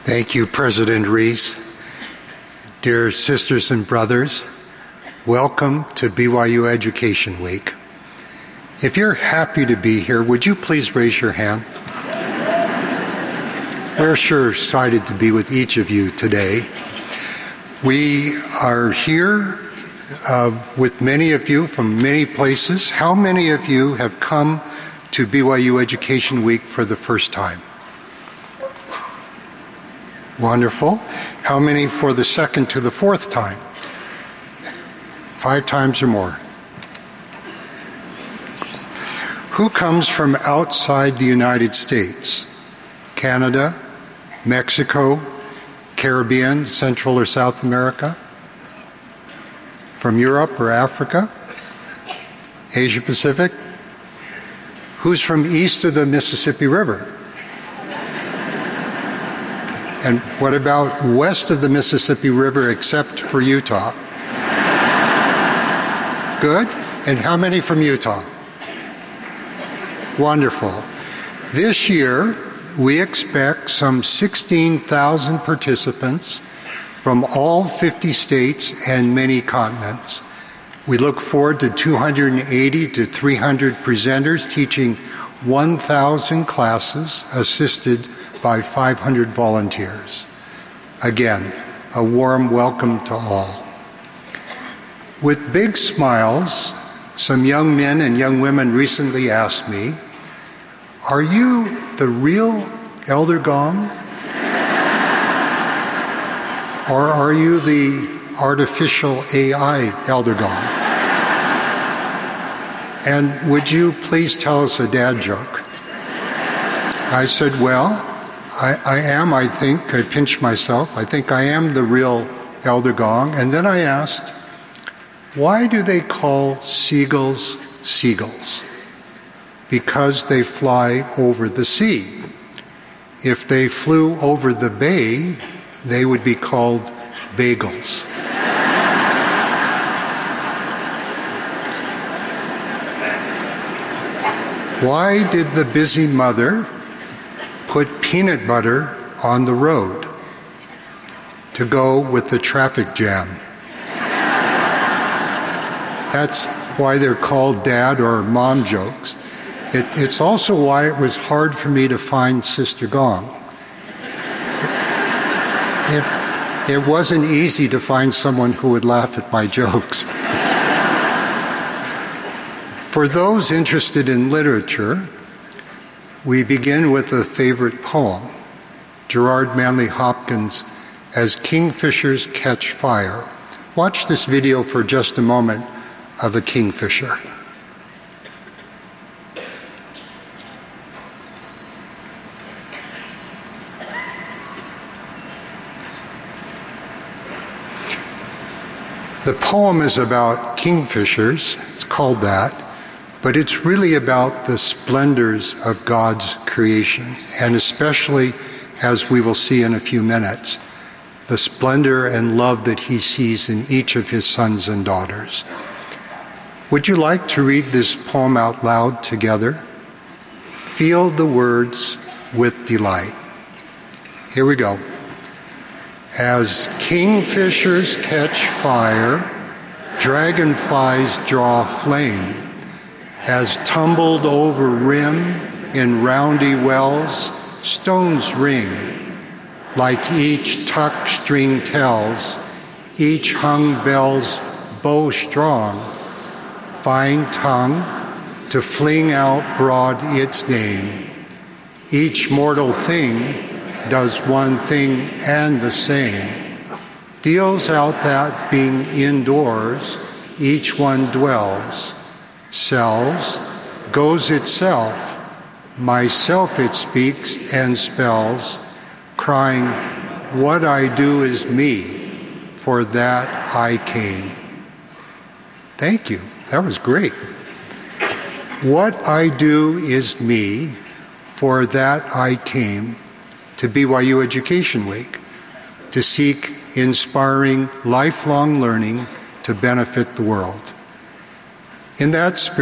Thank you, President Reese. Dear sisters and brothers, welcome to BYU Education Week. If you're happy to be here, would you please raise your hand? We're sure excited to be with each of you today. We are here with many of you from many places. How many of you have come to BYU Education Week for the first time? Wonderful. How many for the second to the fourth time? 5 times or more. Who comes from outside the United States? Canada, Mexico, Caribbean, Central or South America? From Europe or Africa? Asia Pacific? Who's from east of the Mississippi River? And what about west of the Mississippi River except for Utah? Good. And how many from Utah? Wonderful. This year, we expect some 16,000 participants from all 50 states and many continents. We look forward to 280 to 300 presenters teaching 1,000 classes assisted by 500 volunteers. Again, a warm welcome to all. With big smiles, some young men and young women recently asked me, "Are you the real Elder Gong? Or are you the artificial AI Elder Gong? And would you please tell us a dad joke?" I said, well, I am, I think. I pinched myself. I think I am the real Elder Gong. And then I asked, why do they call seagulls seagulls? Because they fly over the sea. If they flew over the bay, they would be called bagels. Why did the busy mother put peanut butter on the road? To go with the traffic jam. That's why they're called dad or mom jokes. It's also why it was hard for me to find Sister Gong. It wasn't easy to find someone who would laugh at my jokes. For those interested in literature, we begin with a favorite poem, Gerard Manley Hopkins' As Kingfishers Catch Fire. Watch this video for just a moment of a kingfisher. The poem is about kingfishers, it's called that, but it's really about the splendors of God's creation, and especially, as we will see in a few minutes, the splendor and love that he sees in each of his sons and daughters. Would you like to read this poem out loud together? Feel the words with delight. Here we go. As kingfishers catch fire, dragonflies draw flame, as tumbled over rim in roundy wells, stones ring, like each tucked string tells, each hung bell's bow strong, fine tongue to fling out broad its name. Each mortal thing does one thing and the same, deals out that being indoors, each one dwells, sells, goes itself, myself it speaks and spells, crying, what I do is me, for that I came. Thank you, that was great. What I do is me, for that I came to BYU Education Week, to seek inspiring lifelong learning to benefit the world. In that spirit,